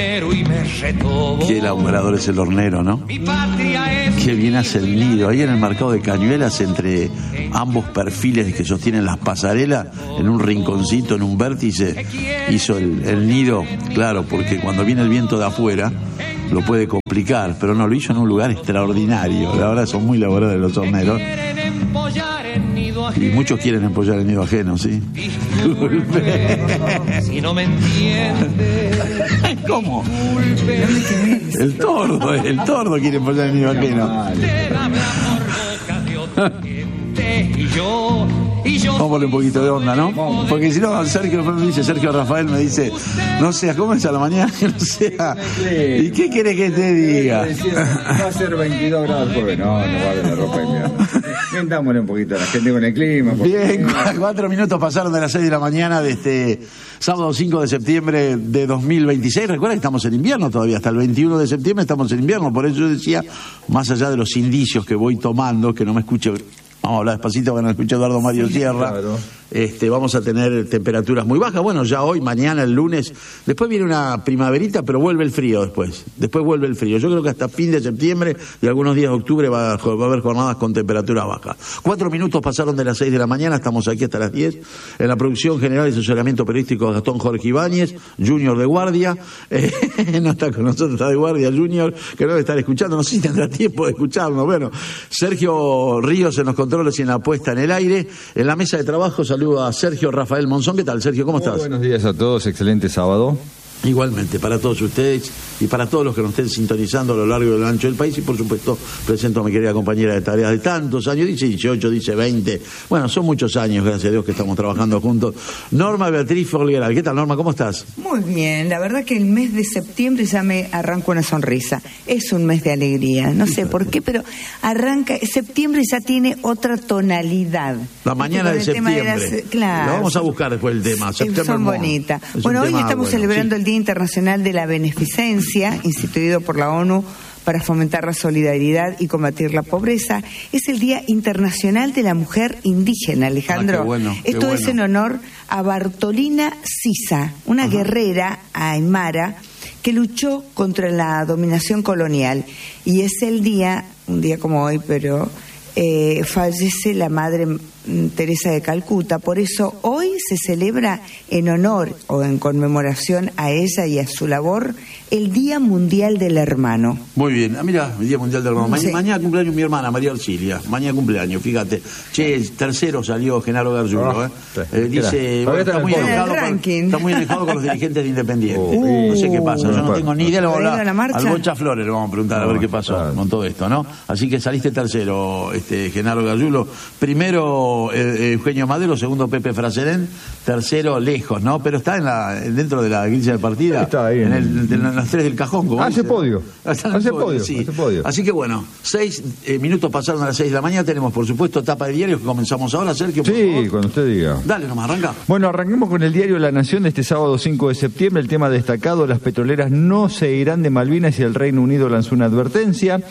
Qué elaborador es el hornero, ¿no? Qué bien hace el nido. Ahí en el mercado de Cañuelas, entre ambos perfiles que sostienen las pasarelas, en un rinconcito, en un vértice, hizo el nido, claro, porque cuando viene el viento de afuera lo puede complicar, pero no, lo hizo en un lugar extraordinario. La verdad son muy elaborados los horneros. Y muchos quieren empollar el nido ajeno, ¿sí? Si no me entiendes. ¿Cómo? El tordo quiere empollar el nido ajeno. Vamos a ponerle un poquito de onda, ¿no? Porque si no, Sergio Rafael me dice, no sea, ¿cómo es a la mañana? No sea. ¿Y qué querés que te diga? Va a ser 22 grados jueves. No vale la ropa invierno. Vendámosle un poquito a la gente con el clima. Bien, 4 minutos pasaron de las 6 de la mañana de este sábado 5 de septiembre de 2026. Recuerda que estamos en invierno todavía, hasta el 21 de septiembre estamos en invierno. Por eso yo decía, más allá de los indicios que voy tomando, que no me escuche... Vamos a hablar despacito que nos escucha Eduardo Mario Sierra. Claro. Vamos a tener temperaturas muy bajas. Bueno, ya hoy, mañana, el lunes. Después viene una primaverita, pero vuelve el frío después. Después vuelve el frío. Yo creo que hasta fin de septiembre y algunos días de octubre va a haber jornadas con temperaturas bajas. 4 minutos pasaron de las 6 de la mañana. Estamos aquí hasta las 10. En la producción general y asesoramiento periodístico Gastón Jorge Ibáñez, Junior de guardia. No está con nosotros, está de guardia Junior, que no debe estar escuchando. No sé si tendrá tiempo de escucharnos. Bueno, Sergio Ríos en los controles y en la puesta en el aire. En la mesa de trabajo saludo a Sergio Rafael Monzón. ¿Qué tal, Sergio? ¿Cómo estás? Buenos días a todos, excelente sábado. Igualmente, para todos ustedes y para todos los que nos estén sintonizando a lo largo y a lo ancho del país. Y por supuesto, presento a mi querida compañera de tareas de tantos años, dice 18, dice 20. Bueno, son muchos años, gracias a Dios, que estamos trabajando juntos. Norma Beatriz Folgueral. ¿Qué tal, Norma? ¿Cómo estás? Muy bien, la verdad que el mes de septiembre ya me arranca una sonrisa. Es un mes de alegría, no sé por qué, pero arranca, septiembre ya tiene otra tonalidad. La mañana de septiembre. Claro. Lo vamos a buscar después el tema. Son bonitas. Bueno, hoy estamos celebrando el Día Internacional de la Beneficencia, instituido por la ONU para fomentar la solidaridad y combatir la pobreza. Es el Día Internacional de la Mujer Indígena, Alejandro. Qué bueno. Esto es en honor a Bartolina Sisa, una guerrera aymara que luchó contra la dominación colonial. Y es el día, un día como hoy, pero fallece la Madre Teresa de Calcuta. Por eso hoy se celebra en honor o en conmemoración a ella y a su labor el Día Mundial del Hermano. Muy bien, mira, el Día Mundial del Hermano. Sí. Mañana cumpleaños mi hermana María Arcilia. Mañana cumpleaños, fíjate. Che, el tercero salió Genaro Gargiulo. Dice, bueno, está muy enojado con los dirigentes de Independiente. No sé qué pasa, yo no tengo ni idea. Al Bocha Flores le vamos a preguntar a ver qué pasó con todo esto, ¿no? Así que saliste tercero, Genaro Gargiulo. Primero Eugenio Madero, segundo Pepe Fraserén, tercero lejos, ¿no? Pero está dentro de la grilla de partida. Está ahí. En las 3 del cajón. Hace podio. Hace podio. Así que bueno, 6 minutos pasaron a las 6 de la mañana. Tenemos, por supuesto, tapa de diario que comenzamos ahora, Sergio. Por favor. Cuando usted diga. Dale nomás, arranca. Bueno, arranquemos con el diario La Nación de este sábado 5 de septiembre. El tema destacado: las petroleras no se irán de Malvinas y el Reino Unido lanzó una advertencia.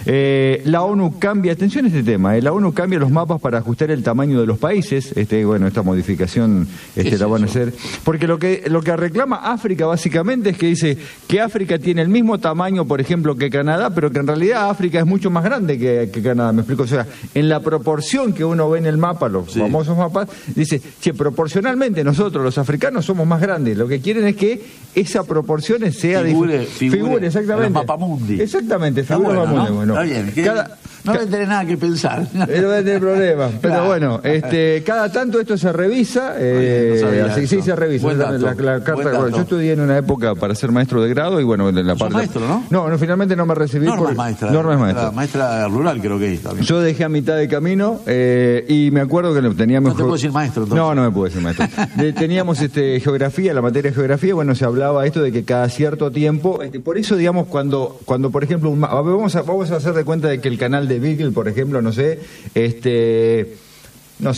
La ONU cambia, atención a este tema, la ONU cambia los mapas para ajustar el tamaño de los países. Esta modificación la van a hacer, porque lo que reclama África básicamente es que dice que África tiene el mismo tamaño, por ejemplo, que Canadá, pero que en realidad África es mucho más grande que Canadá. Me explico, o sea, en la proporción que uno ve en el mapa, los famosos mapas, dice, proporcionalmente nosotros los africanos somos más grandes. Lo que quieren es que esa proporción sea figure exactamente. Mapamundi. Exactamente, figura Mapamundi. ¿No? Bueno, está bien. No debe tener nada que pensar. No debe tener problemas. Pero bueno, cada tanto esto se revisa. Sí, se revisa. La carta, yo estudié en una época para ser maestro de grado y bueno, en la parte. Maestro, ¿no? No, finalmente no me recibí. Norma es maestra. Norma es maestra. Maestra rural, creo que es también. Yo dejé a mitad de camino y me acuerdo que teníamos. ¿No te puedo decir maestro entonces? No me puedo decir maestro. Teníamos geografía, la materia de geografía, bueno, se hablaba esto de que cada cierto tiempo. Por eso, digamos, cuando por ejemplo, vamos a hacer de cuenta de que el canal de Beagle, por ejemplo, no sé,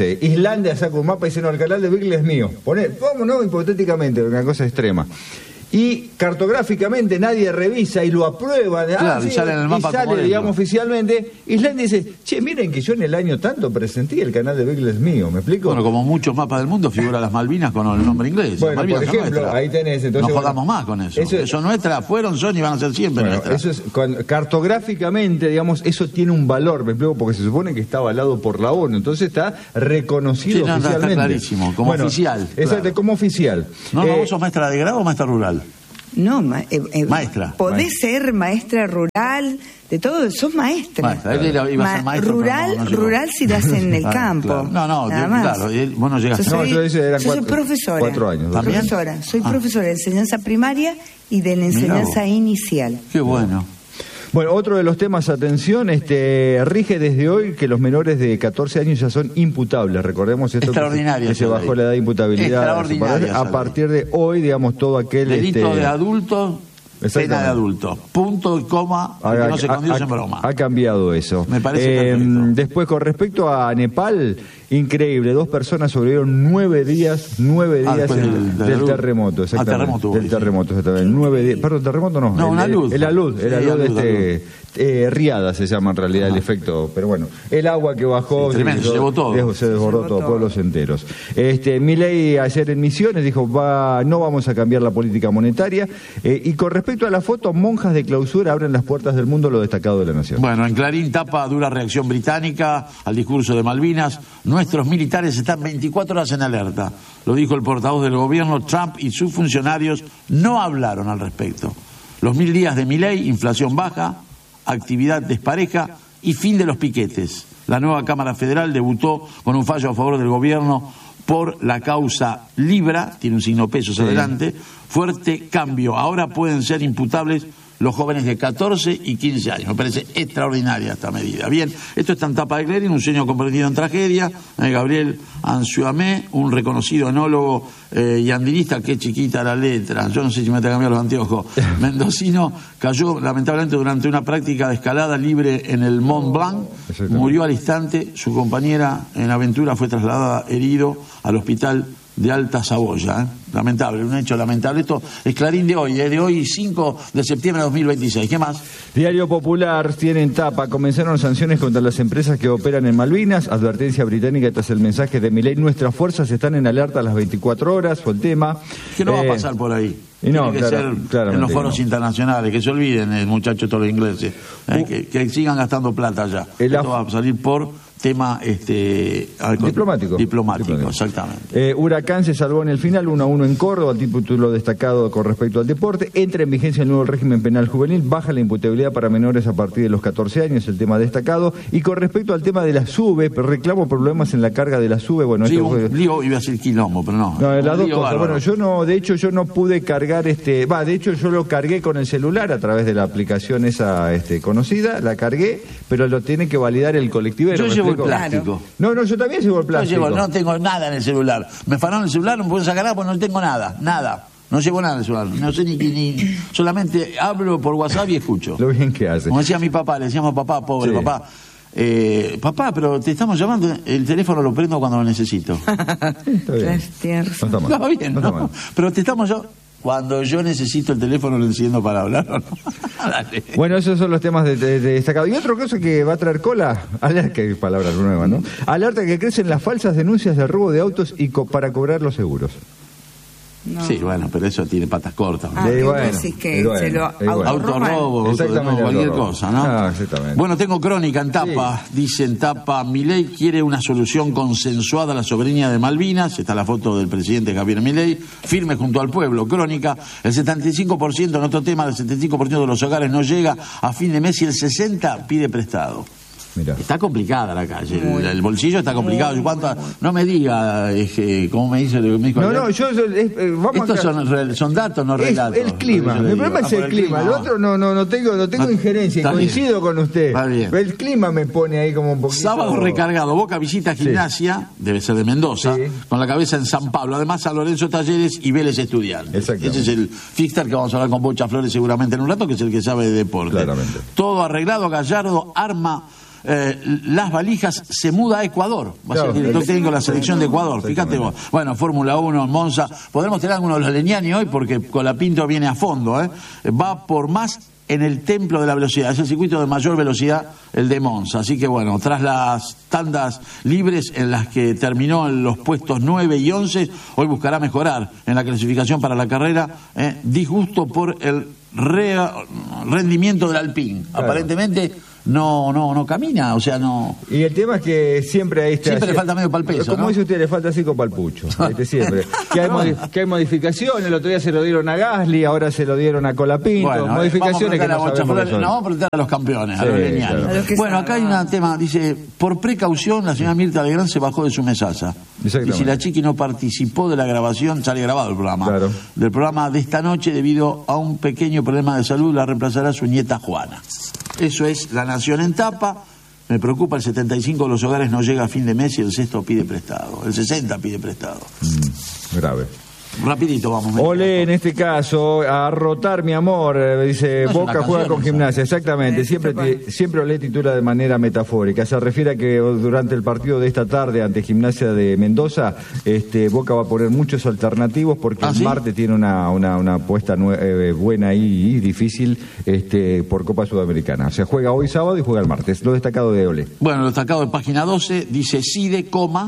Islandia saca un mapa y dice, no, el canal de Beagle es mío. Vamos, hipotéticamente, una cosa extrema. y cartográficamente nadie revisa y lo aprueba, Claro, y sale en el mapa y sale, como digamos, ellos. oficialmente, Island dice, che, miren que yo en el año tanto presenté el canal de Beagle es mío, ¿me explico? Bueno, como muchos mapas del mundo figuran las Malvinas con el nombre inglés. Bueno, Malvinas por son ejemplo, nuestras. ahí tenés, entonces, no bueno, jodamos más con eso. Eso nuestras fueron, son y van a ser siempre Bueno, nuestras. eso es, cartográficamente, digamos, eso tiene un valor, me explico, porque se supone que está avalado por la ONU, entonces está reconocido Sí, no, está oficialmente. clarísimo, como oficial, Exacto, claro. como oficial. ¿No, vos sos maestra de grado o maestra rural? No, Maestra. Podés ser maestra rural, de todo, sos maestra. Maestra, él iba a ser maestro, rural, pero no llegó. rural si lo hacen en el campo. Claro. No, nada más. claro, vos no llegaste. No, yo hice, eran yo soy 4 profesora. años. ¿También? Profesora, soy profesora de enseñanza primaria y de la enseñanza inicial. Qué bueno. Bueno, otro de los temas, atención, rige desde hoy que los menores de 14 años ya son imputables. Recordemos esto Extraordinaria que se esa bajó ley. la edad de imputabilidad. Extraordinaria A esa partir de hoy, digamos, todo aquel... Delito de adulto, Exactamente. pena de adulto. Punto y coma, el que no se con Dios en broma. Ha cambiado eso. Me parece perfecto. Después, con respecto a Nepal, increíble, 2 personas sobrevivieron 9 días después del terremoto. Exactamente. Terremoto, del sí. terremoto, exactamente. 9 días. Perdón, terremoto no. No, una luz. El alud, Sí, alud. Riada se llama en realidad el efecto, pero bueno, el agua que bajó Sí, tremendo, se llevó todo. se desbordó todo, pueblos enteros. Milei ayer en Misiones dijo, no vamos a cambiar la política monetaria, y con respecto a la foto, monjas de clausura abren las puertas del mundo, lo destacado de la nación. Bueno, en Clarín tapa dura reacción británica al discurso de Malvinas. Nuestros militares están 24 horas en alerta. Lo dijo el portavoz del gobierno. Trump y sus funcionarios no hablaron al respecto. Los 1000 días de Milei, inflación baja, actividad despareja y fin de los piquetes. La nueva Cámara Federal debutó con un fallo a favor del gobierno por la causa Libra, tiene un signo pesos adelante, fuerte cambio. Ahora pueden ser imputables los jóvenes de 14 y 15 años. Me parece extraordinaria esta medida. Bien, esto está en tapa de Clarín, un sueño comprendido en tragedia. Gabriel Anzuamé, un reconocido enólogo y andinista, qué chiquita la letra, yo no sé si me te cambiado los anteojos, mendocino, cayó lamentablemente durante una práctica de escalada libre en el Mont Blanc, murió al instante, su compañera en aventura fue trasladada herido al hospital de Alta Saboya, lamentable, un hecho lamentable. Esto es Clarín de hoy 5 de septiembre de 2026. ¿Qué más? Diario Popular tiene en tapa, comenzaron sanciones contra las empresas que operan en Malvinas, advertencia británica tras el mensaje de Milei, nuestras fuerzas están en alerta a las 24 horas, fue el tema. Que no va a pasar por ahí. Y no, tiene que ser en los foros internacionales, que se olviden, muchachos, todos los ingleses, que sigan gastando plata allá. Esto va a salir por tema diplomático, exactamente. Huracán se salvó en el final, 1-1 en Córdoba, título destacado con respecto al deporte. Entra en vigencia el nuevo régimen penal juvenil, baja la imputabilidad para menores a partir de los 14 años, el tema destacado. Y con respecto al tema de la SUBE, reclamo problemas en la carga de la SUBE. Bueno, sí, esto un lío, iba a ser quilombo, pero no. No, las dos cosas. Bárbaro. Bueno, de hecho yo no pude cargar de hecho yo lo cargué con el celular a través de la aplicación esa conocida, la cargué, pero lo tiene que validar el colectivero. Yo llevo el plástico. No, yo también llevo el plástico. No tengo nada en el celular. Me fanaron el celular, no me puedo sacar nada porque no tengo nada. No llevo nada en el celular. No sé ni solamente hablo por WhatsApp y escucho. Lo bien que hace. Como decía mi papá, le decíamos papá, pobre sí. Papá. Papá, pero te estamos llamando, el teléfono lo prendo cuando lo necesito. Está bien. No está mal. No, bien, no. Pero te estamos yo. Cuando yo necesito el teléfono lo enciendo para hablar. ¿No? Dale. Bueno, esos son los temas de destacado. Y otra cosa que va a traer cola, alerta, que palabras nuevas, ¿no? Alerta que crecen las falsas denuncias de robo de autos y para cobrar los seguros. No. Sí, bueno, pero eso tiene patas cortas. Decís que se lo autorrobo, cualquier cosa, ¿no? Exactamente. Bueno, tengo crónica en tapa. Sí. Dice en tapa, Milei quiere una solución consensuada a la soberanía de Malvinas. Está la foto del presidente Javier Milei, firme junto al pueblo. Crónica, el 75%, en otro tema, el 75% de los hogares no llega a fin de mes y el 60% pide prestado. Mirá. Está complicada la calle, el bolsillo está complicado. No me diga, ¿cómo me dice? Vamos estos son datos, no relatos. El clima, el problema es el clima. El otro no tengo injerencia, coincido con usted. El clima me pone ahí como un poquito. Sábado recargado, Boca visita Gimnasia, debe ser de Mendoza, con la cabeza en San Pablo. Además San Lorenzo Talleres y Vélez Estudiantes. Ese es el fixture que vamos a hablar con Bocha Flores seguramente en un rato, que es el que sabe de deporte. Claramente. Todo arreglado, Gallardo arma Las Valijas se muda a Ecuador. Va a ser el director técnico de la selección de Ecuador. Fíjate vos. Bueno, Fórmula 1 en Monza. Podremos tener algunos de los Legnani hoy porque Colapinto viene a fondo. Va por más en el templo de la velocidad. Es el circuito de mayor velocidad, el de Monza. Así que bueno, tras las tandas libres en las que terminó en los puestos 9 y 11, hoy buscará mejorar en la clasificación para la carrera. Disgusto por el rendimiento del Alpine. Claro. Aparentemente no camina, o sea, no. Y el tema es que siempre ahí está. Siempre le falta medio pal peso. Como dice usted, le falta 5 para el pucho. Siempre. Que hay modificaciones, el otro día se lo dieron a Gasly, ahora se lo dieron a Colapinto. Bueno, modificaciones que no sabemos. Vamos a preguntar a los campeones, a los Legnani. Claro. Bueno, acá hay un tema, dice, por precaución, la señora Mirta Legrand se bajó de su mesaza. Y si la Chiqui no participó de la grabación, sale grabado el programa. Claro. Del programa de esta noche, debido a un pequeño problema de salud, la reemplazará su nieta Juana. Eso es La Nación en tapa. Me preocupa, el 75 de los hogares no llega a fin de mes y el sexto pide prestado. El 60 pide prestado. Grave. Rapidito vamos. Olé, en este caso, a rotar mi amor, dice, no, Boca juega con Gimnasia, exactamente, siempre Olé titula de manera metafórica, se refiere a que durante el partido de esta tarde ante Gimnasia de Mendoza, Boca va a poner muchos alternativos porque el martes tiene una apuesta buena y difícil por Copa Sudamericana, o sea, juega hoy sábado y juega el martes, lo destacado de Olé. Bueno, lo destacado de página 12, dice CIDE,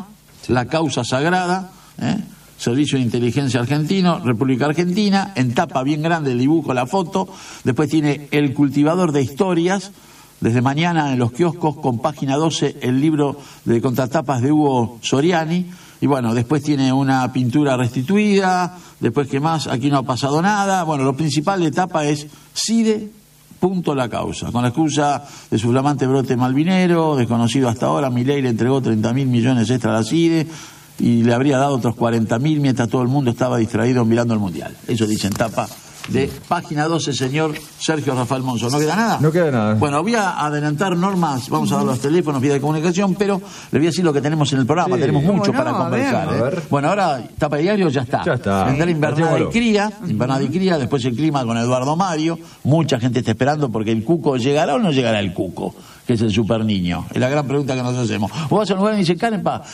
la causa sagrada, Servicio de Inteligencia Argentino, República Argentina, en tapa bien grande el dibujo, la foto, después tiene El Cultivador de Historias, desde mañana en los kioscos, con página 12 el libro de contratapas de Hugo Soriani, y bueno, después tiene una pintura restituida, después ¿qué más? Aquí no ha pasado nada, bueno, lo principal de tapa es CIDE, punto la causa, con la excusa de su flamante brote malvinero, desconocido hasta ahora, Milei le entregó 30.000 millones extra a la CIDE, y le habría dado otros 40.000 mientras todo el mundo estaba distraído mirando el Mundial. Eso dice en tapa de página 12, señor Sergio Rafael Monzó. ¿No queda nada? No queda nada. Bueno, voy a adelantar normas, vamos a dar los teléfonos, vía de comunicación, pero le voy a decir lo que tenemos en el programa, tenemos mucho para conversar. A ver. Bueno, ahora tapa de diario ya está. Vendrá Invernada y Cría, después el clima con Eduardo Mario, mucha gente está esperando porque el Cuco llegará o no llegará el Cuco, que es el super niño. Es la gran pregunta que nos hacemos. Vos vas a un lugar y dice, Canepa,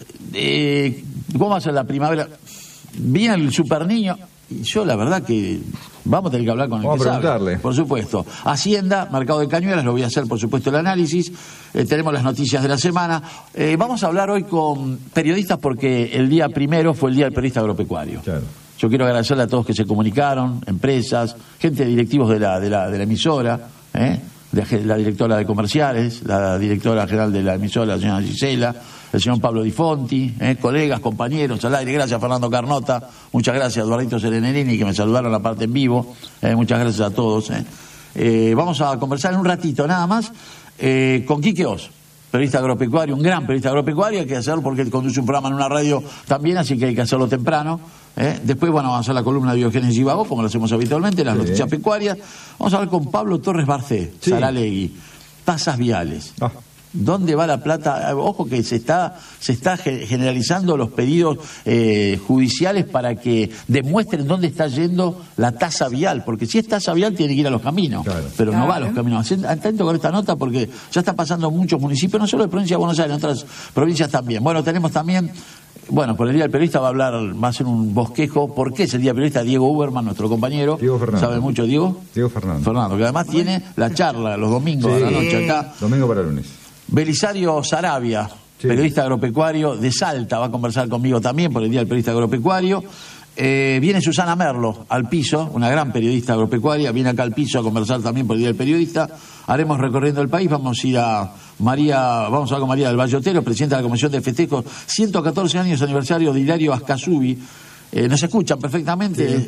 ¿cómo va a ser la primavera? Viene el super niño. Y yo la verdad que vamos a tener que hablar con el que sabe, por supuesto. Hacienda, mercado de cañuelas, lo voy a hacer por supuesto el análisis. Tenemos las noticias de la semana. Vamos a hablar hoy con periodistas porque el día primero fue el día del periodista agropecuario. Claro. Yo quiero agradecerle a todos que se comunicaron, empresas, gente, directivos de la emisora, la directora de comerciales, la directora general de la emisora, la señora Gisela, el señor Pablo Di Fonti, colegas, compañeros al aire, gracias Fernando Carnota, muchas gracias Eduardito Serenerini que me saludaron la parte en vivo, muchas gracias a todos. Vamos a conversar en un ratito nada más con Quique Oz, periodista agropecuario, un gran periodista agropecuario, hay que hacerlo porque él conduce un programa en una radio también, así que hay que hacerlo temprano. Después vamos a hacer la columna de Biogénesis y Vago, como lo hacemos habitualmente, las noticias pecuarias. Vamos a hablar con Pablo Torres Barcé, Saralegui, tasas viales. ¿Dónde va la plata? Ojo que se está generalizando los pedidos judiciales para que demuestren dónde está yendo la tasa vial, porque si es tasa vial tiene que ir a los caminos, pero no va a los caminos. Atento con esta nota porque ya está pasando en muchos municipios, no solo de provincia de Buenos Aires, en otras provincias también. Bueno, tenemos también, por el Día del Periodista va a hacer un bosquejo. ¿Por qué es el Día del Periodista? Diego Uberman, nuestro compañero. Diego Fernando. ¿Sabe mucho, Diego? Diego Fernando. Fernando, que además tiene la charla los domingos a la noche acá. Domingo para lunes. Belisario Sarabia, periodista agropecuario de Salta, va a conversar conmigo también por el Día del Periodista Agropecuario. Viene Susana Merlo al piso, una gran periodista agropecuaria, viene acá al piso a conversar también por el Día del Periodista. Haremos recorriendo el país, vamos a ir vamos a hablar con María del Valle Otero, presidenta de la Comisión de Festejos, 114 años aniversario de Hilario Ascasubi. Nos escuchan perfectamente,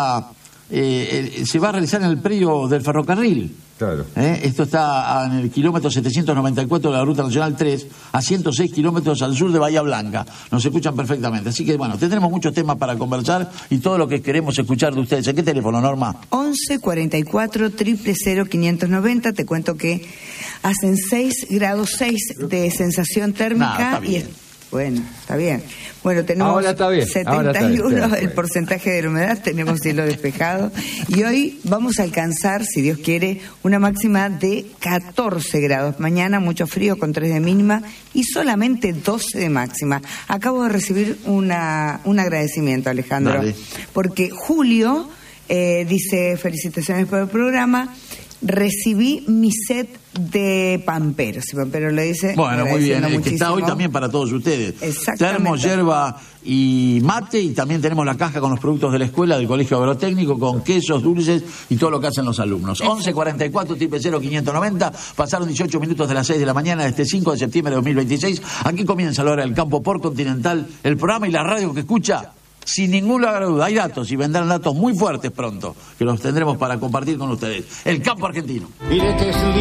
se va a realizar en el predio del ferrocarril. Claro. Esto está en el kilómetro 794 de la Ruta Nacional 3, a 106 kilómetros al sur de Bahía Blanca. Nos escuchan perfectamente. Así que, tendremos muchos temas para conversar y todo lo que queremos escuchar de ustedes. ¿En qué teléfono, Norma? 11 44 000 590. Te cuento que hacen 6 grados 6 de sensación térmica y Bueno, está bien. Bueno, tenemos Ahora está bien, 71 el porcentaje de la humedad, tenemos cielo despejado. Y hoy vamos a alcanzar, si Dios quiere, una máxima de 14 grados. Mañana mucho frío con 3 de mínima y solamente 12 de máxima. Acabo de recibir un agradecimiento, Alejandro. Dale. Porque Julio dice, felicitaciones por el programa. Recibí mi set de pamperos. Si Pampero le dice. Bueno, muy bien. agradeciendo Que está hoy muchísimo. también para todos ustedes. Exactamente. Tenemos yerba y mate y también tenemos la caja con los productos de la escuela, del Colegio Agrotécnico, con quesos, dulces y todo lo que hacen los alumnos. 1144 triple 0590. Pasaron 18 minutos de las 6 de la mañana de este 5 de septiembre de 2026. Aquí comienza la hora del campo por Continental, el programa y la radio que escucha. Sin ningún lugar a duda, hay datos y vendrán datos muy fuertes pronto, que los tendremos para compartir con ustedes. El campo argentino. Il était